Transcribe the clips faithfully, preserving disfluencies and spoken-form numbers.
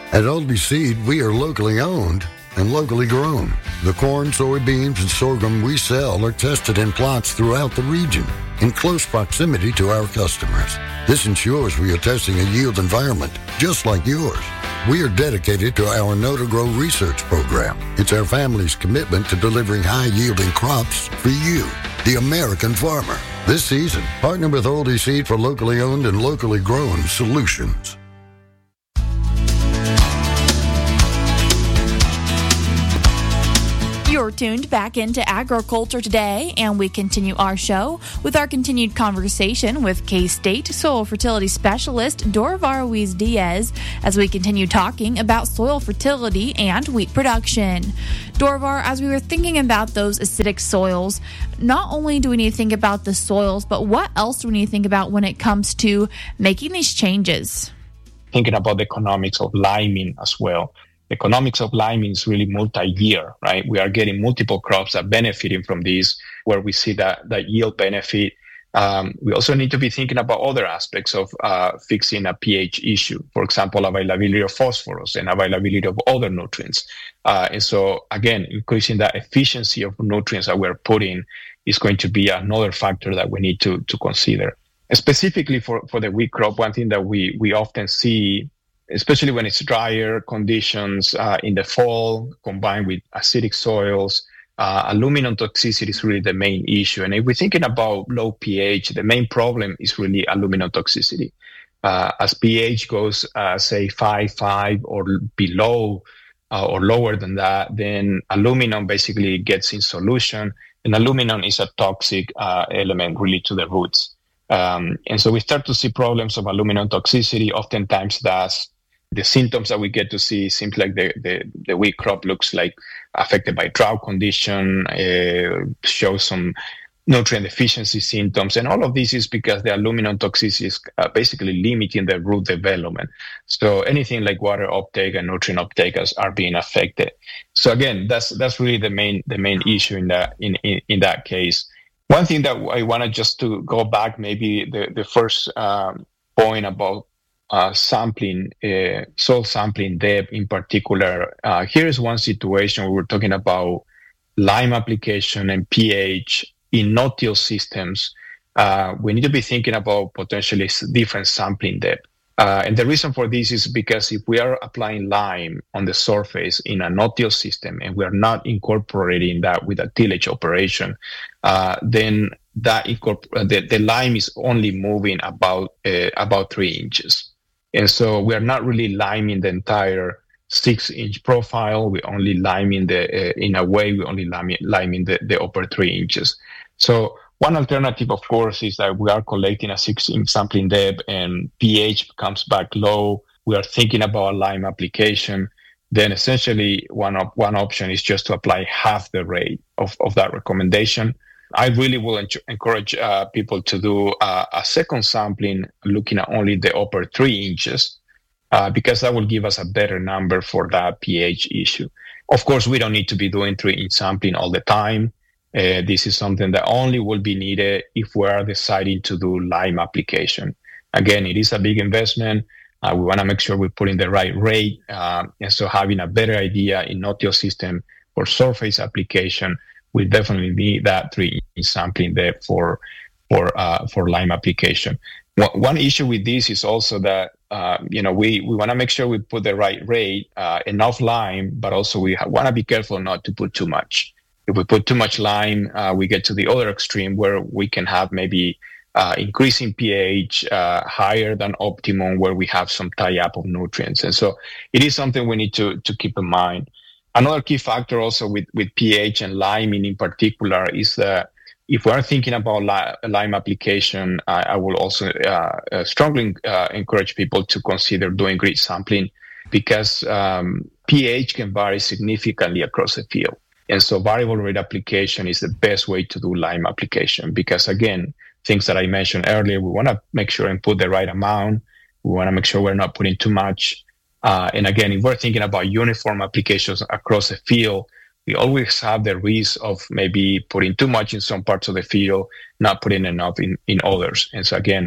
At Oldie Seed, we are locally owned and locally grown. The corn, soybeans, and sorghum we sell are tested in plots throughout the region in close proximity to our customers. This ensures we are testing a yield environment just like yours. We are dedicated to our Know to Grow research program. It's our family's commitment to delivering high-yielding crops for you, the American farmer. This season, partner with Oldie Seed for locally owned and locally grown solutions. You're tuned back into Agriculture Today, and we continue our show with our continued conversation with K-State Soil Fertility Specialist Dorvar Ruiz-Diaz as we continue talking about soil fertility and wheat production. Dorvar, as we were thinking about those acidic soils, not only do we need to think about the soils, but what else do we need to think about when it comes to making these changes? Thinking about the economics of liming as well. The economics of liming is really multi-year, right? We are getting multiple crops that are benefiting from this, where we see that, that yield benefit. Um, we also need to be thinking about other aspects of uh, fixing a pH issue. For example, availability of phosphorus and availability of other nutrients. Uh, and so, again, increasing the efficiency of nutrients that we're putting is going to be another factor that we need to, to consider. Specifically for, for the wheat crop, one thing that we, we often see, especially when it's drier conditions uh, in the fall, combined with acidic soils, uh, aluminum toxicity is really the main issue. And if we're thinking about low pH, the main problem is really aluminum toxicity. Uh, as pH goes, uh, say, five, five or below uh, or lower than that, then aluminum basically gets in solution. And aluminum is a toxic uh, element really to the roots. Um, and so we start to see problems of aluminum toxicity. Oftentimes that's the symptoms that we get to see seems like the, the, the wheat crop looks like affected by drought condition, uh, shows some nutrient deficiency symptoms. And all of this is because the aluminum toxicity is uh, basically limiting the root development. So anything like water uptake and nutrient uptake is, are being affected. So again, that's that's really the main the main issue in that in, in, in that case. One thing that I wanted just to go back, maybe the, the first um, point about Uh, sampling, uh, soil sampling depth in particular. Uh, here is one situation where we're talking about lime application and pH in no-till systems. Uh, we need to be thinking about potentially different sampling depth. Uh, and the reason for this is because if we are applying lime on the surface in a no-till system and we are not incorporating that with a tillage operation, uh, then that incorpor- the, the lime is only moving about uh, about three inches. And so we are not really liming the entire six-inch profile. We only liming the, uh, in a way, we only liming, liming the, the upper three inches. So one alternative, of course, is that we are collecting a six-inch sampling depth and pH comes back low. We are thinking about a lime application. Then essentially one op- one option is just to apply half the rate of, of that recommendation. I really will en- encourage uh, people to do uh, a second sampling looking at only the upper three inches uh, because that will give us a better number for that pH issue. Of course, we don't need to be doing three-inch sampling all the time. Uh, this is something that only will be needed if we are deciding to do lime application. Again, it is a big investment. Uh, we want to make sure we put in the right rate. Uh, and so having a better idea in no-till system for surface application, we definitely need that three-inch sampling depth for for uh, for lime application. One, one issue with this is also that uh, you know we, we want to make sure we put the right rate, uh, enough lime, but also we ha- want to be careful not to put too much. If we put too much lime, uh, we get to the other extreme where we can have maybe uh, increasing pH uh, higher than optimum, where we have some tie-up of nutrients, and so it is something we need to to keep in mind. Another key factor also with, with pH and liming in particular is that if we are thinking about li- lime application, I, I will also uh, uh, strongly uh, encourage people to consider doing grid sampling because um, pH can vary significantly across the field. And so variable rate application is the best way to do lime application because, again, things that I mentioned earlier, we want to make sure and put the right amount. We want to make sure we're not putting too much. Uh, and again, if we're thinking about uniform applications across the field, we always have the risk of maybe putting too much in some parts of the field, not putting enough in, in others. And so again,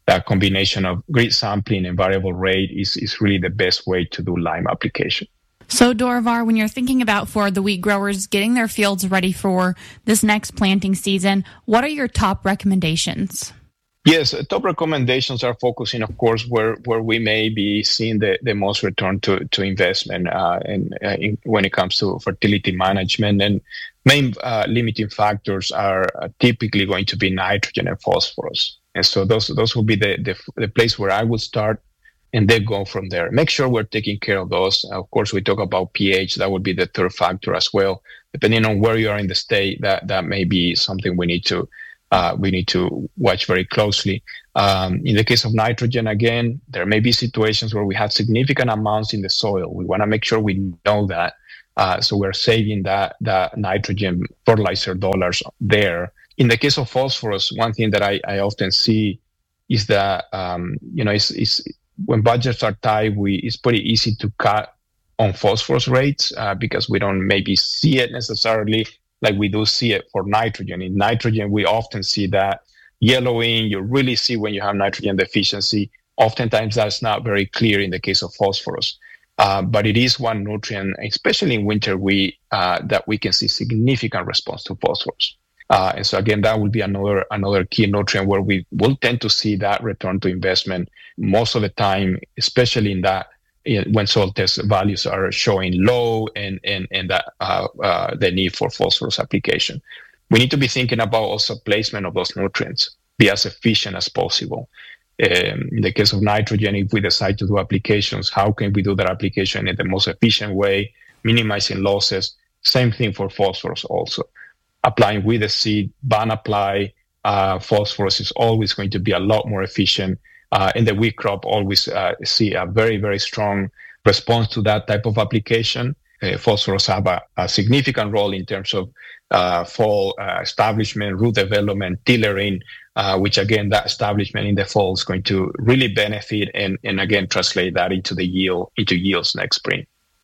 that combination of grid sampling and variable rate is, is really the best way to do lime application. So, Dorivar, when you're thinking about for the wheat growers getting their fields ready for this next planting season, what are your top recommendations? Yes, top recommendations are focusing, of course, where, where we may be seeing the, the most return to, to investment uh, and uh, in, when it comes to fertility management. And main uh, limiting factors are uh, typically going to be nitrogen and phosphorus. And so those those will be the, the, the place where I would start and then go from there. Make sure we're taking care of those. Of course, we talk about pH. That would be the third factor as well. Depending on where you are in the state, that, that may be something we need to Uh, we need to watch very closely. Um, in the case of nitrogen, again, there may be situations where we have significant amounts in the soil. We want to make sure we know that. Uh, so we're saving that, that nitrogen fertilizer dollars there. In the case of phosphorus, one thing that I, I often see is that, um, you know, it's, it's, when budgets are tight, we, it's pretty easy to cut on phosphorus rates uh, because we don't maybe see it necessarily like we do see it for nitrogen. In nitrogen, we often see that yellowing. You really see when you have nitrogen deficiency. Oftentimes, that's not very clear in the case of phosphorus. Uh, but it is one nutrient, especially in winter wheat, uh, that we can see significant response to phosphorus. Uh, and so again, that will be another another key nutrient where we will tend to see that return to investment most of the time, especially in that when soil test values are showing low and and and that uh, uh, the need for phosphorus application. We need to be thinking about also placement of those nutrients, be as efficient as possible. Um, in the case of nitrogen, if we decide to do applications, how can we do that application in the most efficient way, minimizing losses? Same thing for phosphorus also. Applying with the seed, ban apply, uh, phosphorus is always going to be a lot more efficient. Uh, and the wheat crop always uh, see a very, very strong response to that type of application. Uh, phosphorus have a, a significant role in terms of uh, fall uh, establishment, root development, tillering, uh, which again, that establishment in the fall is going to really benefit and, and again, translate that into the yield, into yields next spring.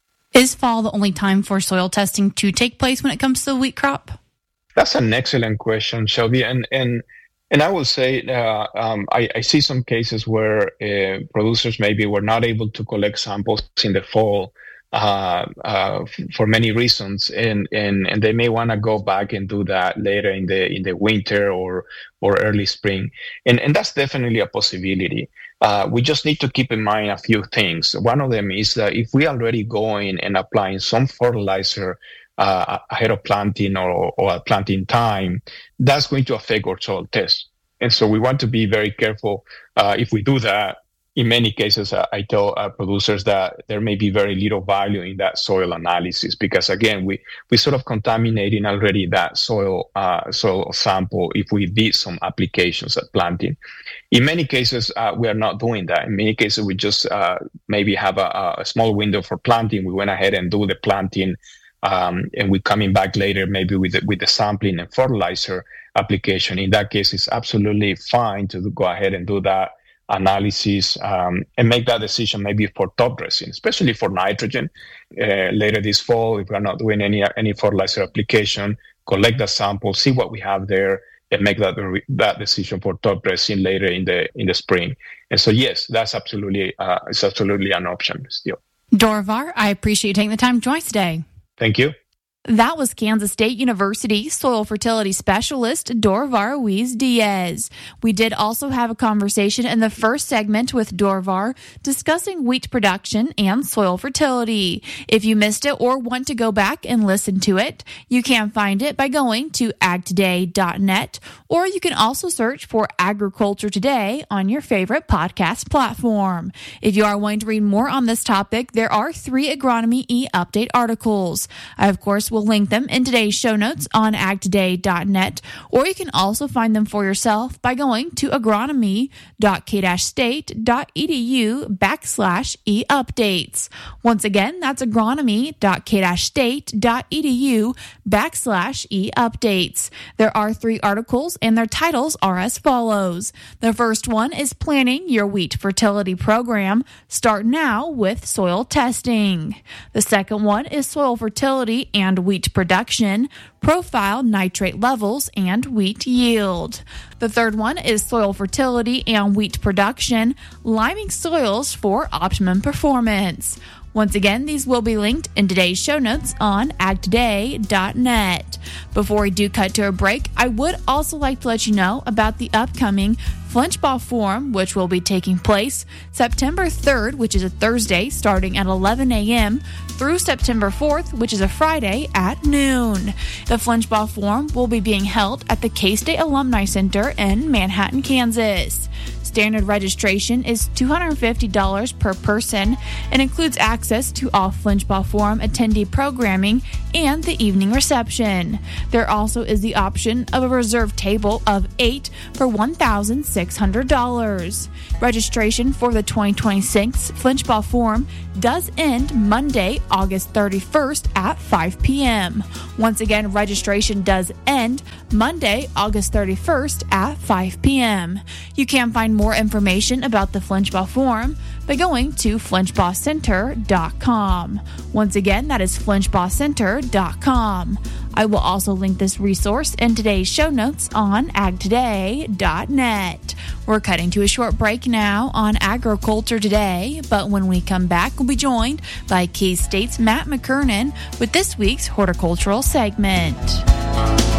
Is fall the only time for soil testing to take place when it comes to the wheat crop? That's an excellent question, Shelby. And, and And I will say uh, um, I, I see some cases where uh, producers maybe were not able to collect samples in the fall uh, uh, f- for many reasons, and, and, and they may want to go back and do that later in the in the winter or or early spring, and and that's definitely a possibility. Uh, we just need to keep in mind a few things. One of them is that if we already going and applying some fertilizer Uh, ahead of planting or, or at planting time, that's going to affect our soil test. And so we want to be very careful uh, if we do that. In many cases, uh, I tell uh, producers that there may be very little value in that soil analysis because, again, we we sort of contaminating already that soil uh, soil sample if we did some applications at planting. In many cases, uh, we are not doing that. In many cases, we just uh, maybe have a, a small window for planting. We went ahead and do the planting. Um, and we're coming back later maybe with the, with the sampling and fertilizer application. In that case, it's absolutely fine to go ahead and do that analysis um, and make that decision maybe for top dressing, especially for nitrogen. Uh, later this fall, if we're not doing any any fertilizer application, collect the sample, see what we have there, and make that that decision for top dressing later in the in the spring. And so, yes, that's absolutely uh, it's absolutely an option still. Dorivar, I appreciate you taking the time to join us today. Thank you. That was Kansas State University soil fertility specialist Dorivar Ruiz-Diaz. We did also have a conversation in the first segment with Dorivar discussing wheat production and soil fertility. If you missed it or want to go back and listen to it, you can find it by going to ag today dot net, or you can also search for Agriculture Today on your favorite podcast platform. If you are wanting to read more on this topic, there are three Agronomy e-update articles. I, of course, will link them in today's show notes on ag today dot net, or you can also find them for yourself by going to agronomy dot k state dot e d u backslash e-updates. Once again, that's agronomy dot k state dot e d u backslash e-updates. There are three articles, and their titles are as follows. The first one is Planning Your Wheat Fertility Program. Start now with soil testing. The second one is Soil Fertility and Wheat Production. profile nitrate levels, and wheat yield. The third one is soil fertility and wheat production, liming soils for optimum performance. Once again, these will be linked in today's show notes on ag today dot net. Before we do cut to a break, I would also like to let you know about the upcoming Flinchbaugh Forum, which will be taking place September third, which is a Thursday, starting at eleven a.m., through September fourth, which is a Friday, at noon. The Flinchbaugh Forum will be being held at the K-State Alumni Center in Manhattan, Kansas. Standard registration is two hundred fifty dollars per person and includes access to all Flinchbaugh Forum attendee programming and the evening reception. There also is the option of a reserved table of eight for one thousand six hundred dollars. Registration for the twenty twenty-six Flinchbaugh Forum does end Monday, August thirty-first at five p.m. Once again, registration does end Monday, August thirty-first at five p.m. You can find more information about the Flinchbaugh Forum by going to flinchbaugh center dot com. Once again, that is flinchbaugh center dot com. I will also link this resource in today's show notes on ag today dot net. We're cutting to a short break now on Agriculture Today, but when we come back, we'll be joined by K-State's Matt McKernan with this week's horticultural segment.